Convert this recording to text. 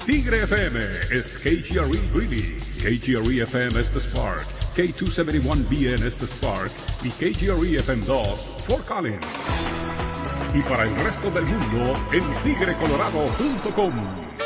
Tigre FM is KGRE Greeley, KGRE FM es The Spark, K271BN es The Spark y KGRE FM 2 Fort Collins. Y para el resto del mundo en tigrecolorado.com.